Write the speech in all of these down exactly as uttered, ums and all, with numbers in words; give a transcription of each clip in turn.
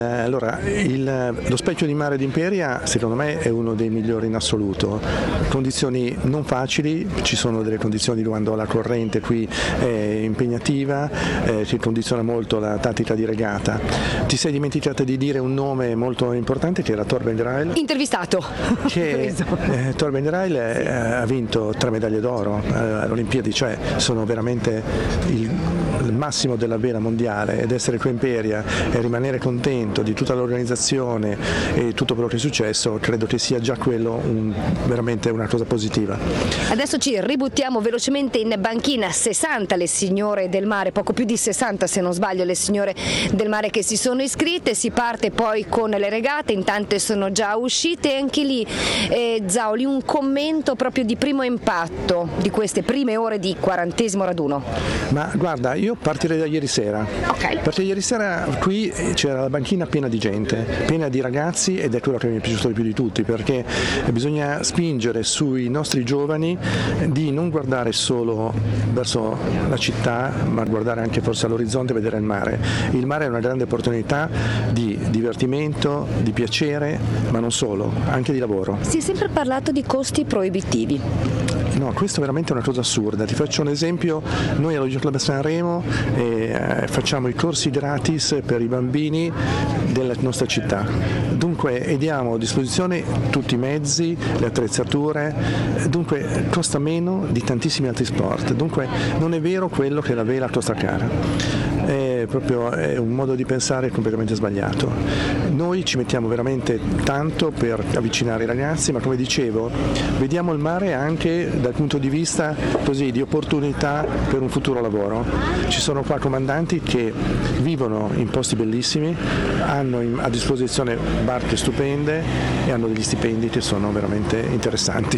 Allora, il, lo specchio di mare di Imperia secondo me è uno dei migliori in assoluto, condizioni non facili, ci sono delle condizioni quando la corrente qui è impegnativa, eh, che condiziona molto la tattica di regata. Ti sei dimenticata di dire un nome molto importante che era Torben Grail. Intervistato. Che, eh, Torben Grail eh, ha vinto tre medaglie d'oro eh, alle Olimpiadi, cioè sono veramente il, il massimo della vela mondiale, ed essere qui in Imperia e rimanere contento di tutta l'organizzazione e tutto quello che è successo, credo che sia già quello un, veramente una cosa positiva. Adesso ci ributtiamo velocemente in banchina, sessanta le signore del mare, poco più di sessanta se non sbaglio le signore del mare che si sono iscritte, si parte poi con le regate, in tante sono già uscite, e anche lì eh, Zauli, un commento proprio di primo impatto di queste prime ore di quarantesimo raduno. Ma guarda, io partirei da ieri sera, okay. Perché ieri sera qui c'era la banchina piena di gente, piena di ragazzi, ed è quello che mi è piaciuto di più di tutti, perché bisogna spingere sui nostri giovani di non guardare solo verso la città, ma guardare anche forse all'orizzonte e vedere il mare. Il mare è una grande opportunità di divertimento, di piacere, ma non solo, anche di lavoro. Si è sempre parlato di costi proibitivi. No, questo è veramente una cosa assurda. Ti faccio un esempio: noi allo Club Sanremo eh, facciamo i corsi gratis per i bambini della nostra città, dunque e diamo a disposizione tutti i mezzi, le attrezzature, dunque costa meno di tantissimi altri sport, dunque non è vero quello che la vela costa cara. È proprio è un modo di pensare completamente sbagliato. Noi ci mettiamo veramente tanto per avvicinare i ragazzi, ma come dicevo, vediamo il mare anche dal punto di vista così di opportunità per un futuro lavoro. Ci sono qua comandanti che vivono in posti bellissimi, hanno a disposizione barche stupende e hanno degli stipendi che sono veramente interessanti.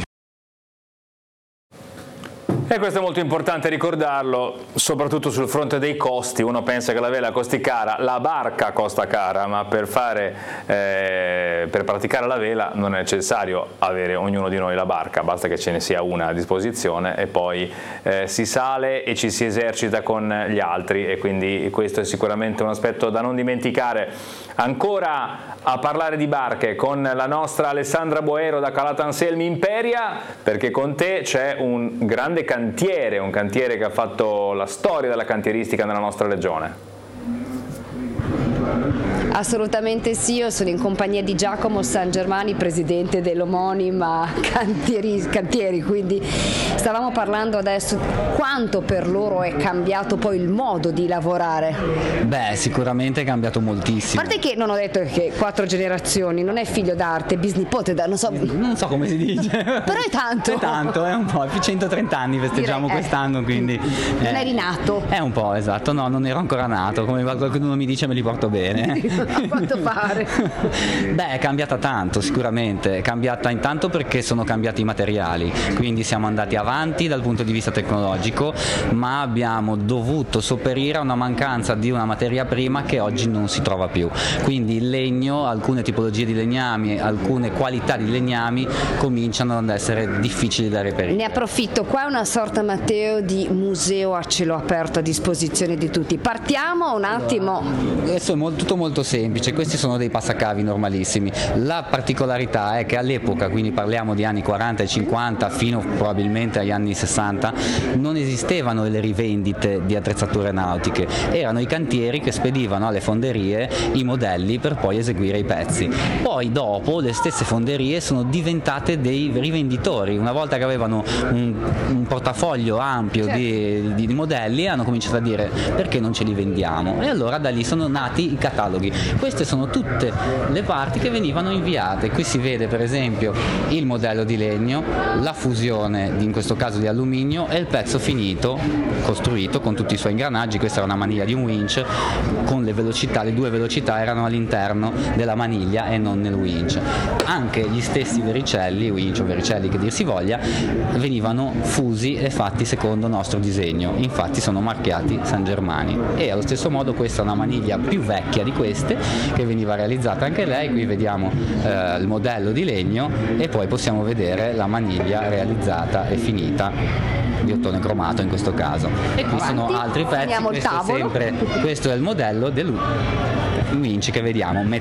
E questo è molto importante ricordarlo, soprattutto sul fronte dei costi. Uno pensa che la vela costi cara, la barca costa cara, ma per, fare, eh, per praticare la vela non è necessario avere ognuno di noi la barca, basta che ce ne sia una a disposizione e poi eh, si sale e ci si esercita con gli altri, e quindi questo è sicuramente un aspetto da non dimenticare. Ancora a parlare di barche con la nostra Alessandra Boero da Calatafimi Imperia, perché con te c'è un grande cantiere, un cantiere che ha fatto la storia della cantieristica nella nostra regione. Assolutamente sì, io sono in compagnia di Giacomo San Germani, presidente dell'omonima Cantieri, Cantieri, quindi stavamo parlando adesso quanto per loro è cambiato poi il modo di lavorare. Beh, sicuramente è cambiato moltissimo. A parte che non ho detto che quattro generazioni, non è figlio d'arte, è bisnipote, da, non so. Non so come si dice. Però è tanto. È tanto, è un po', più centotrenta anni festeggiamo Direi, quest'anno, eh, quindi. Non eh, eri nato. È un po', esatto, no, non ero ancora nato, come qualcuno mi dice me li porto bene. A quanto pare. Beh, è cambiata tanto sicuramente, è cambiata intanto perché sono cambiati i materiali, quindi siamo andati avanti dal punto di vista tecnologico, ma abbiamo dovuto sopperire a una mancanza di una materia prima che oggi non si trova più, quindi il legno, alcune tipologie di legnami, alcune qualità di legnami cominciano ad essere difficili da reperire. Ne approfitto, qua è una sorta, Matteo, di museo a cielo aperto a disposizione di tutti. Partiamo un attimo. Adesso è molto, tutto molto semplice, questi sono dei passacavi normalissimi. La particolarità è che all'epoca, quindi parliamo di anni quaranta e cinquanta fino probabilmente agli anni sessanta, non esistevano le rivendite di attrezzature nautiche, erano i cantieri che spedivano alle fonderie i modelli per poi eseguire i pezzi. Poi dopo le stesse fonderie sono diventate dei rivenditori, una volta che avevano un, un portafoglio ampio di, di, di modelli hanno cominciato a dire perché non ce li vendiamo, e allora da lì sono nati i cataloghi. Queste sono tutte le parti che venivano inviate. Qui si vede per esempio il modello di legno, la fusione in questo caso di alluminio e il pezzo finito costruito con tutti i suoi ingranaggi. Questa era una maniglia di un winch con le velocità, le due velocità erano all'interno della maniglia e non nel winch. Anche gli stessi vericelli, winch o vericelli che dir si voglia, venivano fusi e fatti secondo nostro disegno, infatti sono marchiati San Germani. E allo stesso modo questa è una maniglia più vecchia di queste che veniva realizzata anche lei. Qui vediamo eh, il modello di legno e poi possiamo vedere la maniglia realizzata e finita di ottone cromato in questo caso. E qui sono altri pezzi. Questo è, sempre, questo è il modello del winch che vediamo